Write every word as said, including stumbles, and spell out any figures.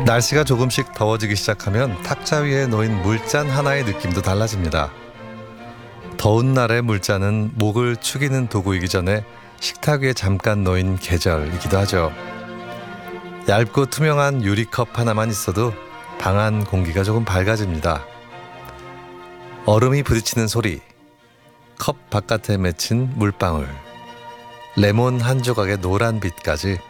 날씨가 조금씩 더워지기 시작하면 탁자 위에 놓인 물잔 하나의 느낌도 달라집니다. 더운 날의 물잔은 목을 축이는 도구이기 전에 식탁 위에 잠깐 놓인 계절이기도 하죠. 얇고 투명한 유리컵 하나만 있어도 방 안 공기가 조금 밝아집니다. 얼음이 부딪히는 소리, 컵 바깥에 맺힌 물방울, 레몬 한 조각의 노란 빛까지